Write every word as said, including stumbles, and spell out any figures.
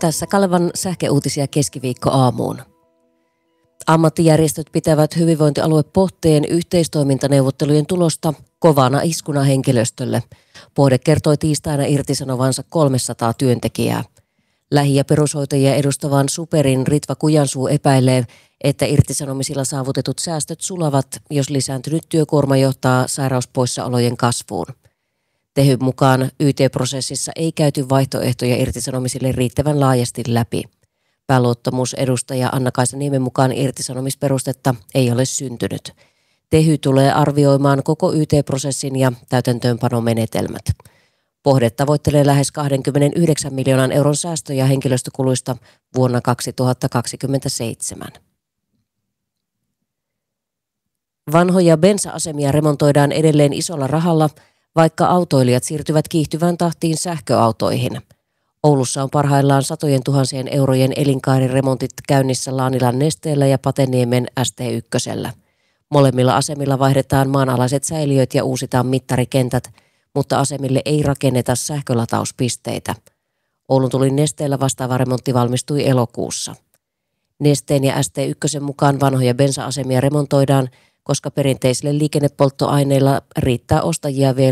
Tässä Kalevan sähköuutisia keskiviikko aamuun. Ammattijärjestöt pitävät hyvinvointialue Pohteen yhteistoimintaneuvottelujen tulosta kovana iskuna henkilöstölle. Pohde kertoi tiistaina irtisanovansa kolmesataa työntekijää. Lähi- ja perushoitajia edustavan Superin Ritva Kujansuu epäilee, että irtisanomisilla saavutetut säästöt sulavat, jos lisääntynyt työkuorma johtaa sairauspoissaolojen kasvuun. Tehyn mukaan Y T-prosessissa ei käyty vaihtoehtoja irtisanomisille riittävän laajasti läpi. Pääluottamusedustaja Anna-Kaisa Niemen mukaan irtisanomisperustetta ei ole syntynyt. Tehy tulee arvioimaan koko Y T-prosessin ja täytäntöönpanomenetelmät. Pohde tavoittelee lähes kaksikymmentäyhdeksän miljoonan euron säästöjä henkilöstökuluista vuonna kaksituhattakaksikymmentäseitsemän. Vanhoja bensa-asemia remontoidaan edelleen isolla rahalla, vaikka autoilijat siirtyvät kiihtyvään tahtiin sähköautoihin. Oulussa on parhaillaan satojen tuhansien eurojen elinkaariremontit käynnissä Laanilan Nesteellä ja Pateniemen S T yksi. Molemmilla asemilla vaihdetaan maanalaiset säiliöt ja uusitaan mittarikentät, mutta asemille ei rakenneta sähkölatauspisteitä. Oulun Tulin Nesteellä vastaava remontti valmistui elokuussa. Nesteen ja S T yksi mukaan vanhoja bensa-asemia remontoidaan, koska perinteisille liikennepolttoaineilla riittää ostajia vielä